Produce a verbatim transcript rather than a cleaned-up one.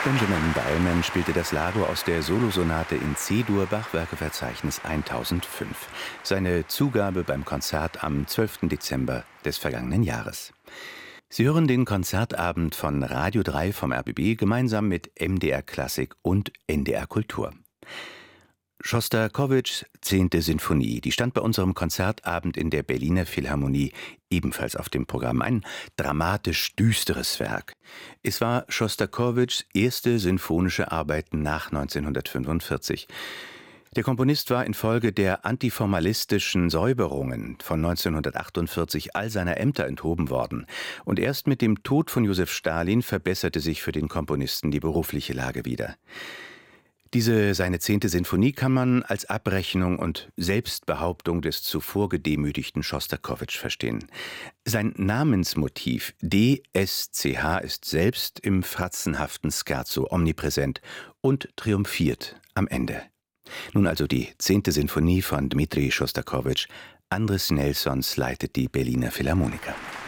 Benjamin Beilman spielte das Largo aus der Solosonate in C-Dur, Bachwerkeverzeichnis tausendfünf. Seine Zugabe beim Konzert am zwölften Dezember des vergangenen Jahres. Sie hören den Konzertabend von Radio drei vom R B B gemeinsam mit M D R Klassik und N D R Kultur. Schostakowitschs zehnte Sinfonie, die stand bei unserem Konzertabend in der Berliner Philharmonie ebenfalls auf dem Programm. Ein dramatisch düsteres Werk. Es war Schostakowitschs erste sinfonische Arbeit nach neunzehnhundertfünfundvierzig. Der Komponist war infolge der antiformalistischen Säuberungen von neunzehnhundertachtundvierzig all seiner Ämter enthoben worden. Und erst mit dem Tod von Josef Stalin verbesserte sich für den Komponisten die berufliche Lage wieder. Diese, seine zehnte Sinfonie, kann man als Abrechnung und Selbstbehauptung des zuvor gedemütigten Schostakowitsch verstehen. Sein Namensmotiv D S C H ist selbst im fratzenhaften Scherzo omnipräsent und triumphiert am Ende. Nun also die zehnte Sinfonie von Dmitri Schostakowitsch. Andris Nelsons leitet die Berliner Philharmoniker.